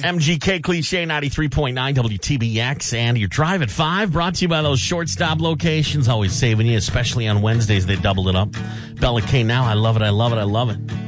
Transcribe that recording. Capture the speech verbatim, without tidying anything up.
M G K Cliche ninety-three point nine W T B X and your Drive at five brought to you by those shortstop locations. Always saving you, especially on Wednesdays. They doubled it up. Bella K now. I love it. I love it. I love it.